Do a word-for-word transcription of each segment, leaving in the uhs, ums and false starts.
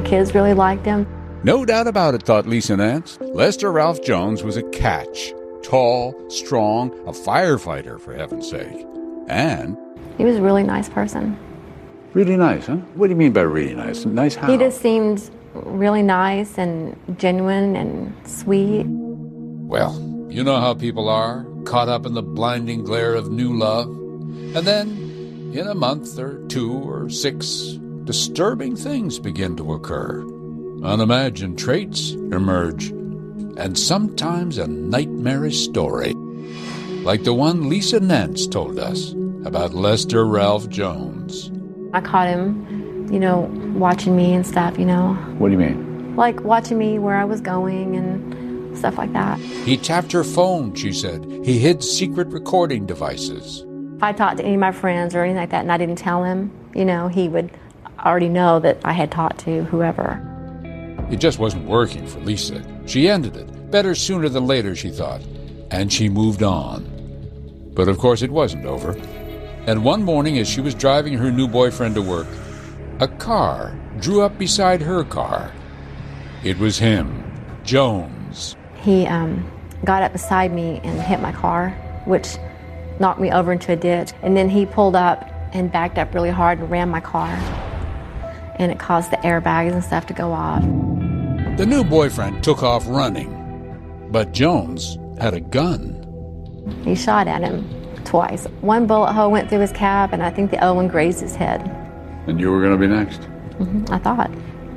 kids really liked him. No doubt about it, thought Lisa Nance. Lester Ralph Jones was a catch. Tall, strong, a firefighter, for heaven's sake. And he was a really nice person. Really nice, huh? What do you mean by really nice? Nice how? He just seemed really nice and genuine and sweet. Well, you know how people are, caught up in the blinding glare of new love. And then, in a month or two or six, disturbing things begin to occur. Unimagined traits emerge, and sometimes a nightmarish story, like the one Lisa Nance told us about Lester Ralph Jones. I caught him, you know, watching me and stuff, you know. What do you mean? Like watching me where I was going and stuff like that. He tapped her phone, she said. He hid secret recording devices. If I talked to any of my friends or anything like that and I didn't tell him, you know, he would already know that I had talked to whoever. It just wasn't working for Lisa. She ended it. Better sooner than later, she thought. And she moved on. But of course it wasn't over. And one morning as she was driving her new boyfriend to work, a car drew up beside her car. It was him, Jones. He um, got up beside me and hit my car, which knocked me over into a ditch. And then he pulled up and backed up really hard and rammed my car. And it caused the airbags and stuff to go off. The new boyfriend took off running, but Jones had a gun. He shot at him twice. One bullet hole went through his cab, and I think the other one grazed his head. And you were going to be next? Mm-hmm. I thought.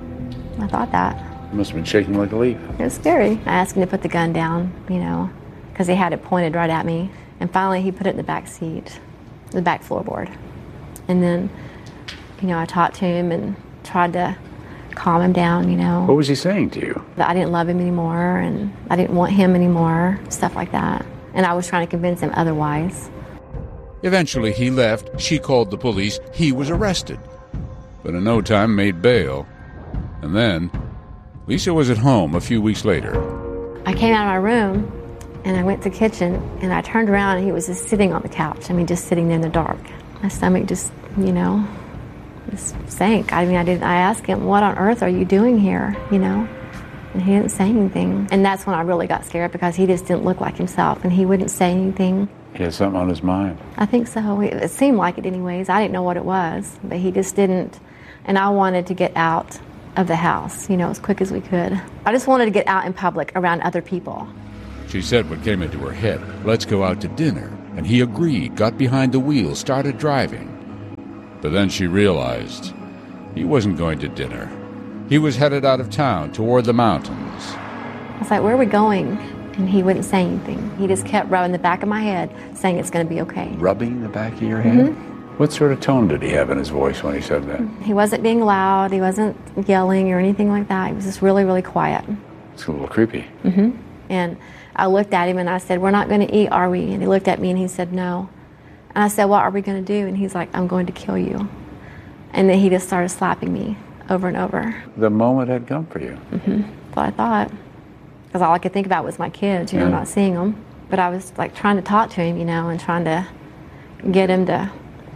I thought that. You must have been shaking like a leaf. It was scary. I asked him to put the gun down, you know, because he had it pointed right at me. And finally, he put it in the back seat, the back floorboard. And then, you know, I talked to him and tried to calm him down, you know. What was he saying to you? That I didn't love him anymore and I didn't want him anymore, stuff like that. And I was trying to convince him otherwise. Eventually he left, she called the police, he was arrested. But in no time made bail. And then, Lisa was at home a few weeks later. I came out of my room and I went to the kitchen and I turned around and he was just sitting on the couch. I mean, just sitting there in the dark. My stomach just, you know, just sank. I mean, I did. I asked him, what on earth are you doing here, you know? And he didn't say anything. And that's when I really got scared because he just didn't look like himself and he wouldn't say anything. He had something on his mind. I think so. It, it seemed like it anyways. I didn't know what it was, but he just didn't. And I wanted to get out of the house, you know, as quick as we could. I just wanted to get out in public around other people. She said what came into her head, let's go out to dinner. And he agreed, got behind the wheel, started driving. But then she realized he wasn't going to dinner. He was headed out of town toward the mountains. I was like, where are we going? And he wouldn't say anything. He just kept rubbing the back of my head, saying it's going to be okay. Rubbing the back of your head? Mm-hmm. What sort of tone did he have in his voice when he said that? He wasn't being loud. He wasn't yelling or anything like that. He was just really, really quiet. It's a little creepy. Mm-hmm. And I looked at him and I said, we're not going to eat, are we? And he looked at me and he said, no. And I said, what are we going to do? And he's like, I'm going to kill you. And then he just started slapping me over and over. The moment had come for you. Mm-hmm. That's what I thought. Because all I could think about was my kids, you know, yeah. Not seeing them. But I was like trying to talk to him, you know, and trying to get him to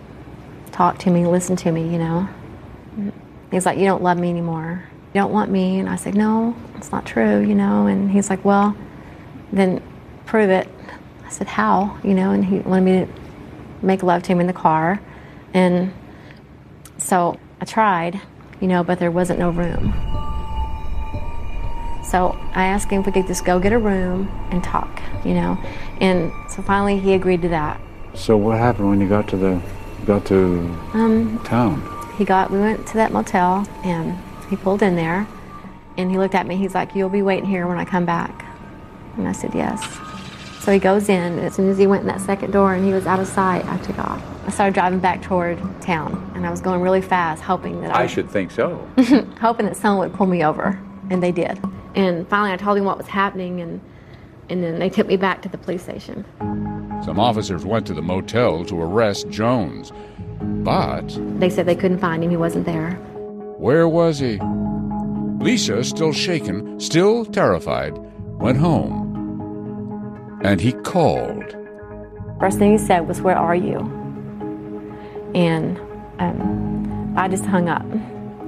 talk to me, listen to me, you know. He's like, you don't love me anymore. You don't want me. And I said, no, it's not true, you know. And he's like, well, then prove it. I said, how? You know, and he wanted me to make love to him in the car. And so I tried, you know, but there wasn't no room. So I asked him if we could just go get a room and talk, you know. And so finally he agreed to that. So what happened when you got to the got to um, town? He got we went to that motel and he pulled in there and he looked at me, he's like, you'll be waiting here when I come back. And I said, yes. So he goes in, and as soon as he went in that second door and he was out of sight, I took off. I started driving back toward town, and I was going really fast, hoping that I... I should think so. hoping that someone would pull me over, and they did. And finally I told him what was happening, and, and then they took me back to the police station. Some officers went to the motel to arrest Jones, but... They said they couldn't find him, he wasn't there. Where was he? Lisa, still shaken, still terrified, went home. And he called. First thing he said was, where are you? And um, I just hung up.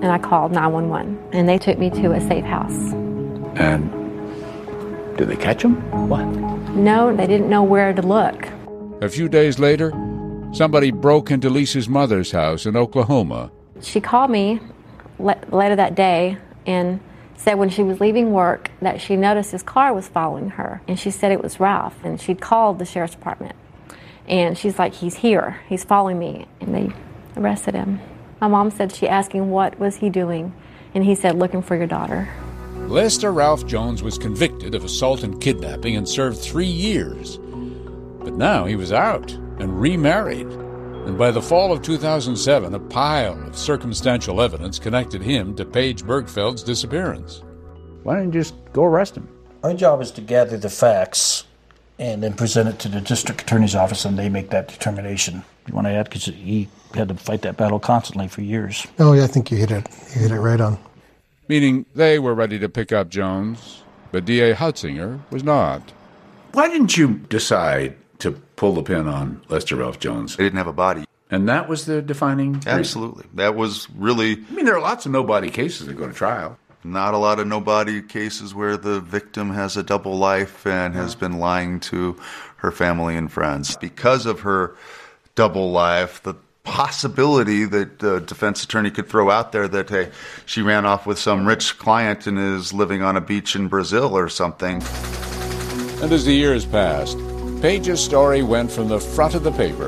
and I called nine one one, and they took me to a safe house. And did they catch him? What? No, they didn't know where to look. A few days later, somebody broke into Lisa's mother's house in Oklahoma. She called me le- later that day and said when she was leaving work that she noticed his car was following her. And she said it was Ralph. And she'd called the sheriff's department. And she's like, he's here. He's following me. And they arrested him. My mom said she asked him what was he doing. And he said, looking for your daughter. Lester Ralph Jones was convicted of assault and kidnapping and served three years. But now he was out and remarried. And by the fall of two thousand seven, a pile of circumstantial evidence connected him to Paige Bergfeld's disappearance. Why didn't you just go arrest him? Our job is to gather the facts and then present it to the district attorney's office, and they make that determination. You want to add? Because he had to fight that battle constantly for years. Oh, yeah, I think you hit it. You hit it right on. Meaning they were ready to pick up Jones, but D A Hutzinger was not. Why didn't you decide to pull the pin on Lester Ralph Jones? They didn't have a body. And that was the defining reason? Absolutely. That was really... I mean, there are lots of no-body cases that go to trial. Not a lot of no-body cases where the victim has a double life and has been lying to her family and friends. Because of her double life, the possibility that the defense attorney could throw out there that, hey, she ran off with some rich client and is living on a beach in Brazil or something. And as the years passed, Paige's story went from the front of the paper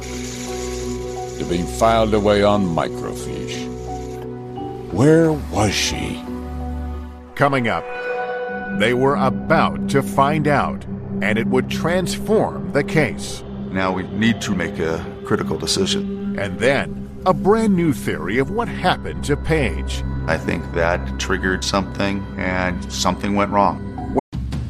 to being filed away on microfiche. Where was she? Coming up, they were about to find out, and it would transform the case. Now we need to make a critical decision. And then, a brand new theory of what happened to Paige. I think that triggered something, and something went wrong.